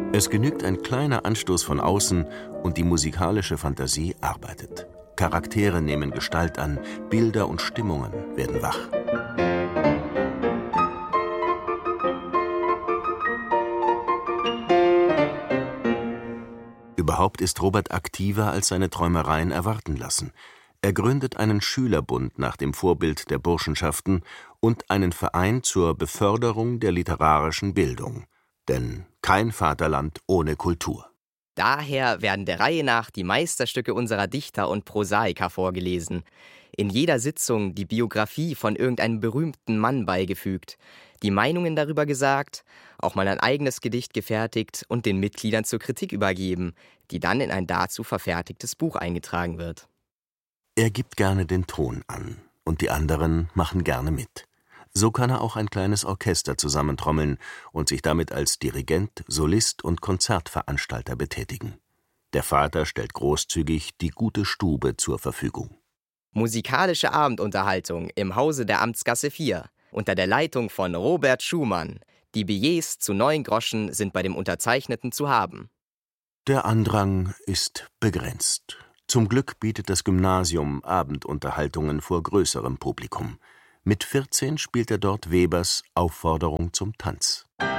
Es genügt ein kleiner Anstoß von außen und die musikalische Fantasie arbeitet. Charaktere nehmen Gestalt an, Bilder und Stimmungen werden wach. Überhaupt ist Robert aktiver, als seine Träumereien erwarten lassen. Er gründet einen Schülerbund nach dem Vorbild der Burschenschaften und einen Verein zur Beförderung der literarischen Bildung. Denn kein Vaterland ohne Kultur. Daher werden der Reihe nach die Meisterstücke unserer Dichter und Prosaiker vorgelesen. In jeder Sitzung die Biografie von irgendeinem berühmten Mann beigefügt, die Meinungen darüber gesagt, auch mal ein eigenes Gedicht gefertigt und den Mitgliedern zur Kritik übergeben, die dann in ein dazu verfertigtes Buch eingetragen wird. Er gibt gerne den Ton an und die anderen machen gerne mit. So kann er auch ein kleines Orchester zusammentrommeln und sich damit als Dirigent, Solist und Konzertveranstalter betätigen. Der Vater stellt großzügig die gute Stube zur Verfügung. Musikalische Abendunterhaltung im Hause der Amtsgasse 4 unter der Leitung von Robert Schumann. Die Billets zu 9 Groschen sind bei dem Unterzeichneten zu haben. Der Andrang ist begrenzt. Zum Glück bietet das Gymnasium Abendunterhaltungen vor größerem Publikum. Mit 14 spielt er dort Webers Aufforderung zum Tanz.